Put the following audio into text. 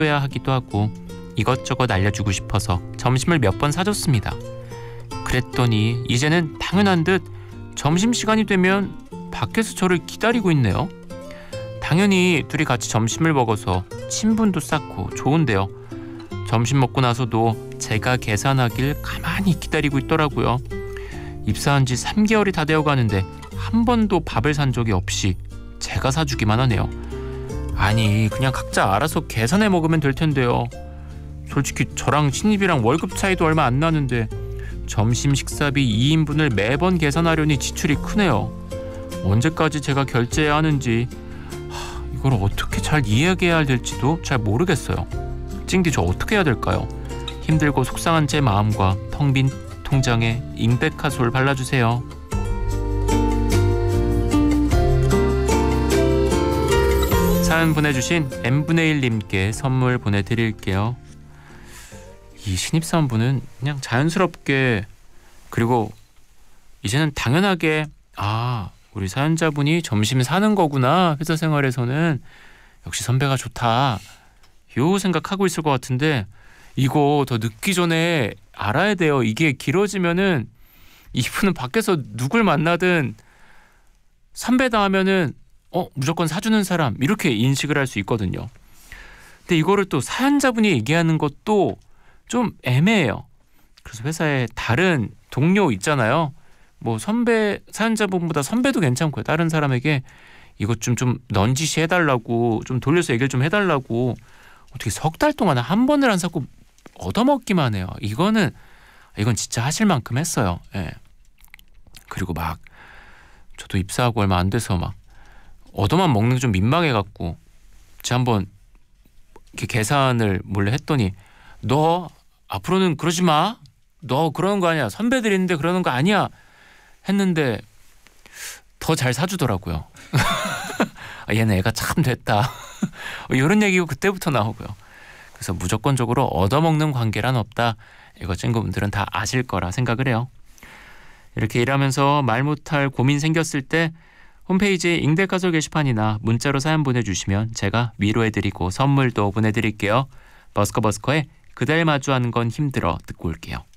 해야 하기도 하고 이것저것 알려주고 싶어서 점심을 몇 번 사줬습니다. 그랬더니 이제는 당연한 듯 점심시간이 되면 밖에서 저를 기다리고 있네요. 당연히 둘이 같이 점심을 먹어서 친분도 쌓고 좋은데요. 점심 먹고 나서도 제가 계산하길 가만히 기다리고 있더라고요. 입사한 지 3개월이 다 되어가는데 한 번도 밥을 산 적이 없이 제가 사주기만 하네요. 아니 그냥 각자 알아서 계산해 먹으면 될 텐데요. 솔직히 저랑 신입이랑 월급 차이도 얼마 안 나는데 점심 식사비 2인분을 매번 계산하려니 지출이 크네요. 언제까지 제가 결제해야 하는지 이걸 어떻게 잘 이야기해야 될지도 잘 모르겠어요. 찡디 저 어떻게 해야 될까요? 힘들고 속상한 제 마음과 텅 빈 통장에 잉백화솔 발라주세요. 사연 보내주신 n분의 1님께 선물 보내드릴게요. 이 신입사원분은 그냥 자연스럽게 그리고 이제는 당연하게 우리 사연자분이 점심 사는 거구나 회사 생활에서는 역시 선배가 좋다 요 생각하고 있을 것 같은데 이거 더 늦기 전에 알아야 돼요. 이게 길어지면은 이분은 밖에서 누굴 만나든 선배다 하면은 무조건 사주는 사람 이렇게 인식을 할 수 있거든요. 근데 이거를 또 사연자분이 얘기하는 것도 좀 애매해요. 그래서 회사에 다른 동료 있잖아요. 뭐 선배 사연자분보다 선배도 괜찮고요. 다른 사람에게 이것 좀 넌지시 해달라고 좀 돌려서 얘기를 좀 해달라고 어떻게 석 달 동안 한 번을 안 사고 얻어먹기만 해요. 이건 진짜 하실 만큼 했어요. 예. 그리고 막 저도 입사하고 얼마 안 돼서 막 얻어만 먹는 게 좀 민망해갖고 제가 한번 이렇게 계산을 몰래 했더니 너 앞으로는 그러지 마. 너 그러는 거 아니야. 선배들 있는데 그러는 거 아니야. 했는데 더 잘 사주더라고요. 얘는 애가 참 됐다. 이런 얘기가 그때부터 나오고요. 그래서 무조건적으로 얻어먹는 관계란 없다. 이거 친구분들은 다 아실 거라 생각을 해요. 이렇게 일하면서 말 못할 고민 생겼을 때 홈페이지 잉백화솔 게시판이나 문자로 사연 보내주시면 제가 위로해드리고 선물도 보내드릴게요. 버스커의 그댈 마주하는 건 힘들어 듣고 올게요.